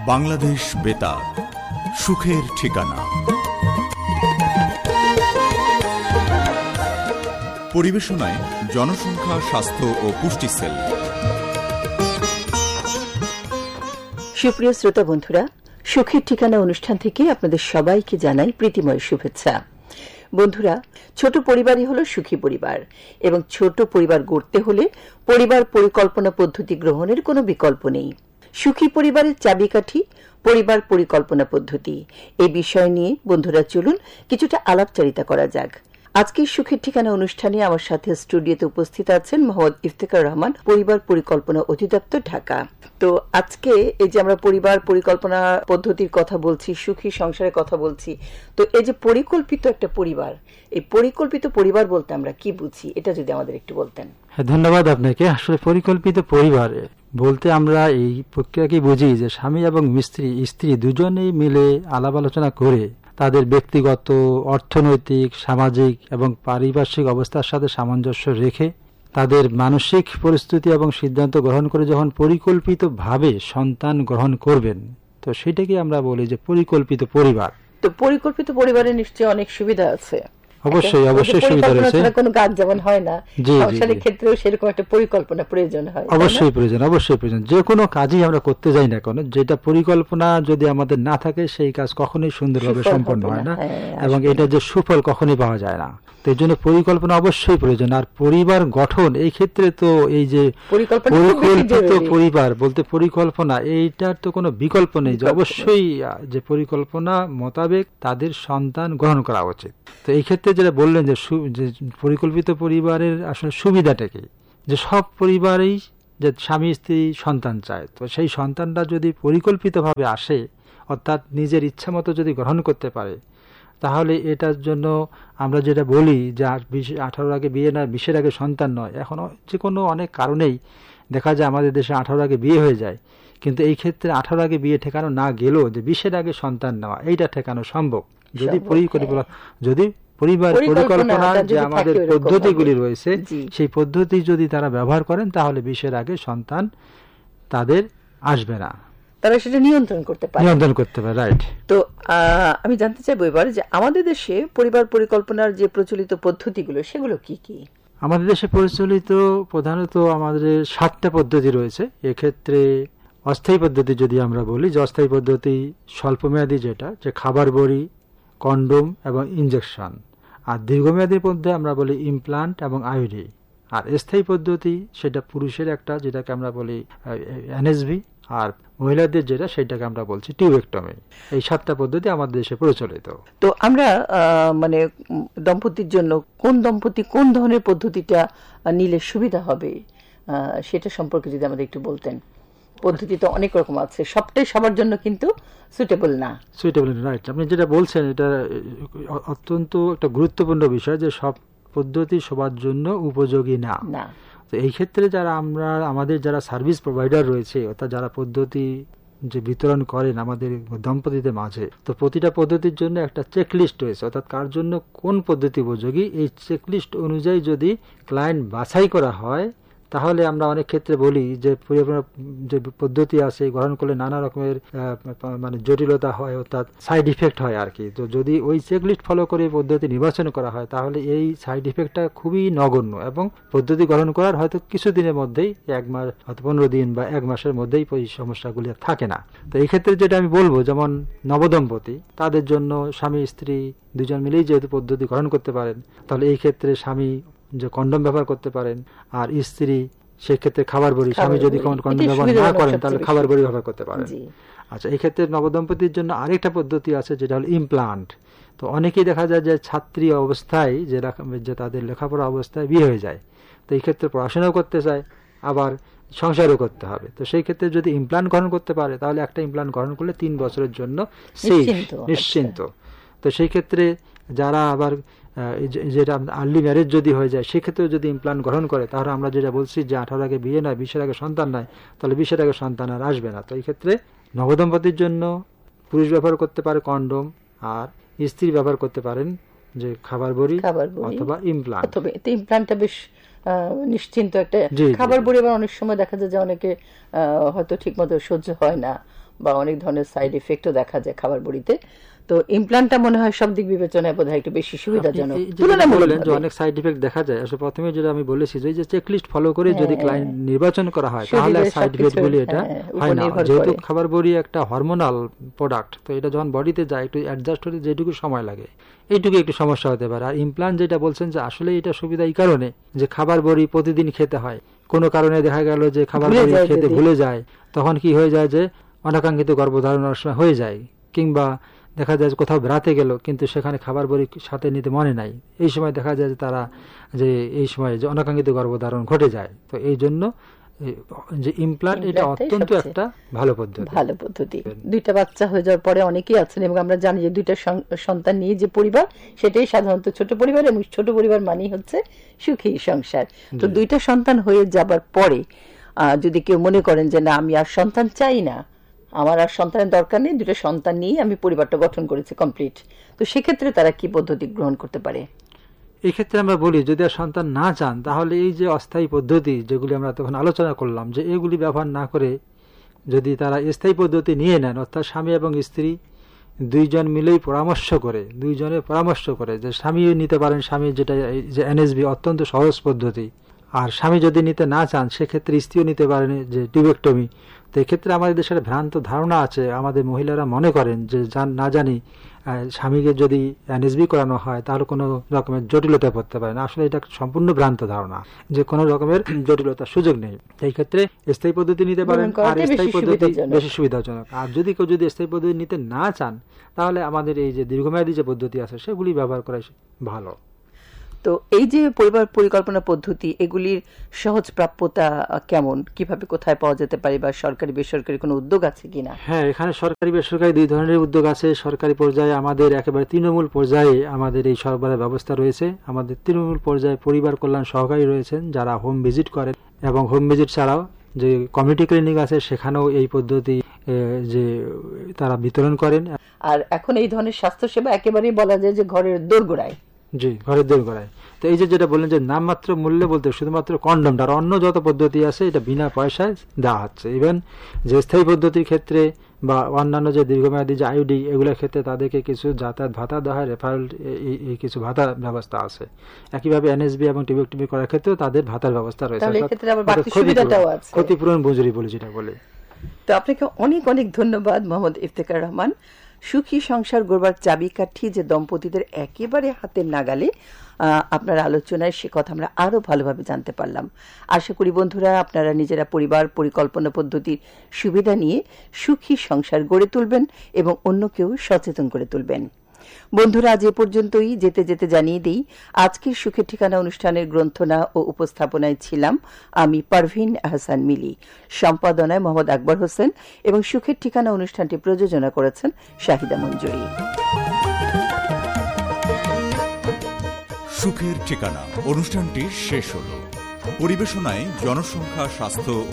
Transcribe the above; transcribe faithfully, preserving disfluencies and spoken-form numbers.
বাংলাদেশ বেতার, সুখের ঠিকানা। পরিবেশনায় জনসংখ্যা, স্বাস্থ্য ও পুষ্টি সেল। সুপ্রিয় শ্রোতা বন্ধুরা, সুখের ঠিকানা অনুষ্ঠান থেকে আপনাদের সবাইকে জানাই প্রীতিময় শুভেচ্ছা। বন্ধুরা, ছোট পরিবারই হলো সুখী পরিবার, এবং ছোট পরিবার গড়তে হলে পরিবার পরিকল্পনা পদ্ধতি গ্রহণের কোনো বিকল্প নেই। সুখী পরিবারের চাবিকাঠি পরিবার পরিকল্পনা পদ্ধতি। এই বিষয় নিয়ে বন্ধুরা চলুন কিছুটা আলাপচারিতা করা যাক। আজকের সুখের ঠিকানা অনুষ্ঠানে আমার সাথে স্টুডিওতে উপস্থিত আছেন মোহাম্মদ ইফতেখার রহমান, পরিবার পরিকল্পনা অধিদপ্তর, ঢাকা। তো আজকে এই যে আমরা পরিবার পরিকল্পনা পদ্ধতির কথা বলছি, সুখী সংসারের কথা বলছি, তো এই যে পরিকল্পিত একটা পরিবার, এই পরিকল্পিত পরিবার বলতে আমরা কি বুঝি, এটা যদি আমাদের একটু বলতেন। হ্যাঁ, ধন্যবাদ আপনাকে। আসলে পরিকল্পিত পরিবার বলতে আমরা এই প্রক্রিয়াকে বুঝি যে স্বামী এবং স্ত্রী স্ত্রী দুজনেই মিলে আলাপ আলোচনা করে তাদের ব্যক্তিগত, অর্থনৈতিক, সামাজিক এবং পারিপার্শ্বিক অবস্থার সাথে সামঞ্জস্য রেখে তাদের মানসিক পরিস্থিতি এবং সিদ্ধান্ত গ্রহণ করে যখন পরিকল্পিতভাবে সন্তান গ্রহণ করবেন, তো সেটাকে আমরা বলি যে পরিকল্পিত পরিবার। তো পরিকল্পিত পরিবারের নিশ্চয়ই অনেক সুবিধা আছে। অবশ্যই অবশ্যই সুবিধা রয়েছে। কোনো কাজ যেমন হয় না, সংসারের ক্ষেত্রেও সেরকম একটা পরিকল্পনা প্রয়োজন হয়। অবশ্যই প্রয়োজন, অবশ্যই প্রয়োজন। যে কোনো কাজই আমরা করতে যাই না কেন, যেটা পরিকল্পনা যদি আমাদের না থাকে সেই কাজ কখনোই সুন্দরভাবে সম্পন্ন হয় না, এবং এটা যে সুফল কখনোই পাওয়া যায় না। তো এই জন্য পরিকল্পনা অবশ্যই প্রয়োজন। আর পরিবার গঠন এই ক্ষেত্রে তো এই যে পরিকল্পিত পরিবার বলতে পরিকল্পনা, এইটার তো কোনো বিকল্প নেই, যে অবশ্যই যে পরিকল্পনা মোতাবেক তাদের সন্তান গ্রহণ করা উচিত। তো এই ক্ষেত্রে যেটা বললেন যে পরিকল্পিত পরিবারের আসলে সুবিধাটা কি, যে সব পরিবারেই যে স্বামী স্ত্রী সন্তান চায়, তো সেই সন্তানটা যদি পরিকল্পিতভাবে আসে, অর্থাৎ নিজের ইচ্ছা মতো যদি গ্রহণ করতে পারে, তাহলে এটার জন্য আমরা যেটা বলি যে আঠারোর আগে বিয়ে নয়, বিশের আগে সন্তান নয়। এখন যে কোনো অনেক কারণেই দেখা যায় আমাদের দেশে আঠারোর আগে বিয়ে হয়ে যায়, কিন্তু এই ক্ষেত্রে আঠারো আগে বিয়ে ঠেকানো না গেলেও যে বিশের আগে সন্তান নেওয়া, এইটা ঠেকানো সম্ভব যদি পরিকল্পনা যদি পরিবার পরিকল্পনা যে আমাদের পদ্ধতিগুলি রয়েছে সেই পদ্ধতি যদি তারা ব্যবহার করেন, তাহলে বিশের আগে সন্তান তাদের আসবে না, তারা সেটা নিয়ন্ত্রণ করতে পারে নিয়ন্ত্রণ করতে পারে রাইট। তো আমি জানতে চাইবো এবার যে আমাদের দেশে পরিবার পরিকল্পনার যে প্রচলিত পদ্ধতিগুলো সেগুলো কি কি? আমাদের দেশে প্রচলিত প্রধানত আমাদের সাতটা পদ্ধতি রয়েছে। এক্ষেত্রে অস্থায়ী পদ্ধতি যদি আমরা বলি, যে অস্থায়ী পদ্ধতি স্বল্পমেয়াদী, যেটা যে খাবার বড়ি, কন্ডোম এবং ইনজেকশন। আর দীর্ঘমেয়াদীর মধ্যে আমরা বলি ইমপ্লান্ট এবং আইউডি। আর স্থায়ী পদ্ধতি সেটা পুরুষের একটা, যেটাকে আমরা বলি এনএসভি, আর মহিলাদের যেটা সেটাকে আমরা বলছি টিউবেক্টমি। এই সাতটা পদ্ধতি আমাদের দেশে প্রচলিত। তো আমরা মানে দম্পতির জন্য কোন দম্পতি কোন ধরনের পদ্ধতিটা নিলে সুবিধা হবে সেটা সম্পর্কে যদি আমাদের একটু বলতেন। পদ্ধতি তো অনেক রকম আছে, সবটাই সবার জন্য কিন্তু সুইটেবল না। সুইটেবল রাইট, আপনি যেটা বলছেন এটা অত্যন্ত একটা গুরুত্বপূর্ণ বিষয়, যে সব পদ্ধতি সবার জন্য উপযোগী না। তো এই ক্ষেত্রে যারা আমরা আমাদের যারা সার্ভিস প্রোভাইডার রয়েছে, অর্থাৎ যারা পদ্ধতি যে বিতরণ করেন আমাদের দম্পতিদের মাঝে, তো প্রতিটা পদ্ধতির জন্য একটা চেকলিস্ট রয়েছে, অর্থাৎ কার জন্য কোন পদ্ধতি উপযোগী, এই চেকলিস্ট অনুযায়ী যদি ক্লায়েন্ট বাছাই করা হয়, তাহলে আমরা অনেক ক্ষেত্রে বলি যে যে পদ্ধতি আছে গ্রহণ করলে নানা রকমের মানে জটিলতা হয়, অর্থাৎ সাইড ইফেক্ট হয় আর কি। তো যদি ওই চেকলিস্ট ফলো করে পদ্ধতি নির্বাচন করা হয়, তাহলে এই সাইড ইফেক্টটা খুবই নগণ্য, এবং পদ্ধতি গ্রহণ করার হয়তো কিছুদিনের মধ্যেই, এক মাস হয়তো পনেরো দিন বা এক মাসের মধ্যেই ওই সমস্যাগুলি থাকে না। তো এই ক্ষেত্রে যেটা আমি বলবো, যেমন নবদম্পতি, তাদের জন্য স্বামী স্ত্রী দুজন মিলেই যেহেতু পদ্ধতি গ্রহণ করতে পারেন, তাহলে এই ক্ষেত্রে স্বামী যে কন্ডম ব্যবহার করতে পারেন, আর স্ত্রী সেক্ষেত্রে খাবার বড়ি, স্বামী যদি কন্ডম ব্যবহার না করেন তাহলে খাবার বড়ি ব্যবহার করতে পারেন। আচ্ছা, এই ক্ষেত্রে নবদম্পতির জন্য আরেকটা পদ্ধতি আছে, যেটা হলো ইমপ্লান্ট। তো অনেকেই দেখা যায় যে ছাত্রী অবস্থায় যে যে তাদের লেখাপড়া অবস্থায় বিয়ে হয়ে যায়, তো এই ক্ষেত্রে পড়াশোনাও করতে চায়, আবার সংসারও করতে হবে। তো সেই ক্ষেত্রে যদি ইমপ্লান্ট গ্রহণ করতে পারে, তাহলে একটা ইমপ্লান্ট গ্রহণ করলে তিন বছরের জন্য সেফ, নিশ্চিন্ত। তো সেই ক্ষেত্রে যারা আবার যেটা আর্লি ম্যারেজ যদি হয়ে যায়, সেক্ষেত্রেও যদি ইমপ্লান্ট গ্রহণ করে, তাহলে আমরা যেটা বলছি যে আঠারো আগে বিয়ে নয়, বিশের আগে সন্তান নয়, তাহলে বিশের আগে সন্তান আর আসবে না। তো এই ক্ষেত্রে নবদম্পতির জন্য পুরুষ ব্যবহার করতে পারে কন্ডোম, আর স্ত্রী ব্যবহার করতে পারেন যে খাবার বড়ি অথবা ইমপ্লান্ট। ইমপ্লান্টটা বেশ নিশ্চিন্ত একটা খাবার বড়ি, আবার অনেক সময় দেখা যায় যে অনেকে হয়তো ঠিক মতো সহ্য হয় না, বা অনেক ধরনের সাইড এফেক্টও দেখা যায় খাবার বড়িতে। তো ইমপ্লান্টটা মনে হয় সব দিক বিবেচনায় বোধহয় একটু বেশি সুবিধাজনক। অনেক সাইড ইফেক্ট দেখা যায়, আসলে প্রথমে যেটা আমি বলেছি যে চেকলিস্ট ফলো করে যদি ক্লায়েন্ট নির্বাচন করা হয় তাহলে সাইড ইফেক্ট গুলি এটা হয় না। যেহেতু খাবার বড়ি একটা হরমোনাল প্রোডাক্ট, তো এটা যখন বডিতে যায় একটু অ্যাডজাস্ট হতে যেটুকু সময় লাগে এইটুকু একটু সমস্যা হতে পারে। আর ইমপ্লান্ট যেটা বলছেন যে আসলে এটা সুবিধা এই কারণে যে খাবার বড়ি প্রতিদিন খেতে হয়, কোনো কারণে দেখা গেল যে খাবার বড়ি খেতে ভুলে যায়, তখন কি হয়ে যায় যে অনাকাঙ্ক্ষিত গর্ভধারণের সময় হয়ে যায়, কিংবা দেখা যায় কোথাও বেড়াতে গেল কিন্তু সেখানে খাবার বড়ি সাথে নিতে মনে নাই, এই সময় দেখা যায় যে তারা যে এই সময় যে অনাকাঙ্ক্ষিত গর্ভধারণ ঘটে যায়। তো এই জন্য যে ইমপ্লান্ট এটা অত্যন্ত একটা ভালো পদ্ধতি ভালো পদ্ধতি দুইটা বাচ্চা হয়ে যাওয়ার পরে অনেকেই আছেন, এবং আমরা জানি যে দুইটা সন্তান নিয়ে যে পরিবার সেটাই সাধারণত ছোট পরিবার, এবং ছোট পরিবার মানেই হচ্ছে সুখী সংসার। তো দুইটা সন্তান হয়ে যাবার পরে যদি কেউ মনে করেন যে না আমি আর সন্তান চাই না, আমার আর সন্তানের দরকার নেই, দুটো সন্তান নিয়ে আমি পরিবারটা গঠন করেছি কমপ্লিট, তো সেক্ষেত্রে তারা কি পদ্ধতি গ্রহণ করতে পারে? এই ক্ষেত্রে আমরা বলি যদি আর সন্তান না চান তাহলে এই যে অস্থায়ী পদ্ধতি যেগুলি আমরা তখন আলোচনা করলাম যে এগুলি ব্যবহার না করে যদি তারা স্থায়ী পদ্ধতি নিয়ে নেন, অর্থাৎ স্বামী এবং স্ত্রী দুইজন মিলেই পরামর্শ করে দুইজনের পরামর্শ করে যে স্বামীও নিতে পারেন, স্বামী যেটা যে এনএসবি অত্যন্ত সহজ পদ্ধতি, আর স্বামী যদি নিতে না চান সেক্ষেত্রে স্ত্রীও নিতে পারেন যে টিউবেক্টমি। তো এক্ষেত্রে আমাদের দেশের ভ্রান্ত ধারণা আছে, আমাদের মহিলারা মনে করেন যে না জানি স্বামীকে যদি এনএসবি করানো হয় তাহলে কোনো রকমের জটিলতা পড়তে পারে না। আসলে এটা সম্পূর্ণ ভ্রান্ত ধারণা যে কোনো রকমের জটিলতার সুযোগ নেই। এই ক্ষেত্রে স্থায়ী পদ্ধতি নিতে পারেন, আর স্থায়ী পদ্ধতি বেশি সুবিধাজনক। আর যদি কেউ যদি স্থায়ী পদ্ধতি নিতে না চান তাহলে আমাদের এই যে দীর্ঘমেয়াদী যে পদ্ধতি আছে সেগুলি ব্যবহার করাই ভালো। তো এই যে পরিবার পরিকল্পনা পদ্ধতি এগুলির সহজ প্রাপ্যতা কেমন, কিভাবে কোথায় পাওয়া যেতে পারে, বা সরকারি বেসরকারি কোনো উদ্যোগ আছে কিনা? হ্যাঁ, এখানে সরকারি বেসরকারি দুই ধরনের উদ্যোগ আছে। সরকারি পর্যায়ে আমাদের একেবারে তৃণমূল পর্যায়ে আমাদের এই সরবরাহ ব্যবস্থা রয়েছে। আমাদের তৃণমূল পর্যায়ে পরিবার কল্যাণ সহকারী রয়েছেন যারা হোম ভিজিট করেন, এবং হোম ভিজিট ছাড়াও যে কমিউনিটি ক্লিনিক আছে সেখানেও এই পদ্ধতি যে তারা বিতরণ করেন। আর এখন এই ধরনের স্বাস্থ্যসেবা একেবারেই বলা যায় যে ঘরের দোরগোড়ায়। জি, ঘরের দূর করায়। তো এই যে যেটা বললেন যে নামমাত্র মূল্যে বলতে শুধুমাত্র কন্ডমটা, আর অন্য যত পদ্ধতি আছে এটা বিনা পয়সায় দেওয়া হচ্ছে। ইভেন যে স্থায়ী পদ্ধতির ক্ষেত্রে বা অন্যান্য যে দীর্ঘমেয়াদী যে আইউডি এগুলোর ক্ষেত্রে তাদেরকে কিছু যাতায়াত ভাতা দেওয়া হয়, রেফারেল এই কিছু ভাতা ব্যবস্থা আছে। একইভাবে এনএসবি এবং টিউবেক্টমি করার ক্ষেত্রেও তাদের ভাতার ব্যবস্থা রয়েছে, ক্ষতিপূরণ মজুরি বলে যেটা বলে। তো আপনাকে অনেক অনেক ধন্যবাদ মোহাম্মদ ইফতেখার রহমান। সুখী সংসার গড়বার চাবিকাঠি যে দম্পতিদের একেবারে হাতের নাগালে, আপনার আলোচনায় সে কথা আমরা আরো ভালোভাবে জানতে পারলাম। আশা করি বন্ধুরা আপনারা নিজেরা পরিবার পরিকল্পনা পদ্ধতির সুবিধা নিয়ে সুখী সংসার গড়ে তুলবেন এবং অন্যকেও সচেতন করে তুলবেন। বন্ধুরা আজ এ পর্যন্তই। যেতে যেতে জানিয়ে দিই আজকের সুখের ঠিকানা অনুষ্ঠানের গ্রন্থনা ও উপস্থাপনায় ছিলাম আমি পারভিন আহসান মিলি, সম্পাদনায় মোহাম্মদ আকবর হোসেন, এবং সুখের ঠিকানা অনুষ্ঠানটি প্রযোজনা করেছেন শাহিদা মঞ্জুরি। সুখের ঠিকানা অনুষ্ঠানটি শেষ হল। পরিবেশনায় জনসংখ্যা, স্বাস্থ্য